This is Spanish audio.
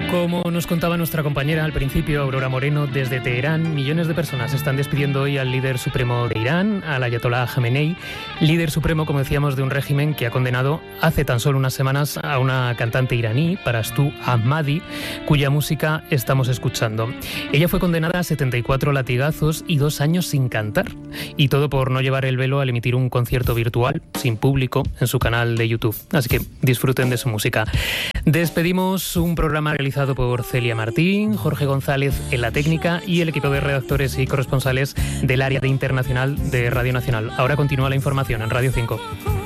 Como nos contaba nuestra compañera al principio, Aurora Moreno, desde Teherán, millones de personas están despidiendo hoy al líder supremo de Irán, al ayatolá Jamenei, líder supremo, como decíamos, de un régimen que ha condenado hace tan solo unas semanas a una cantante iraní, Parastu Ahmadi, cuya música estamos escuchando. Ella fue condenada a 74 latigazos y 2 años sin cantar, y todo por no llevar el velo al emitir un concierto virtual, sin público, en su canal de YouTube. Así que disfruten de su música. Despedimos un programa realizado por Celia Martín, Jorge González en la técnica y el equipo de redactores y corresponsales del área de internacional de Radio Nacional. Ahora continúa la información en Radio 5.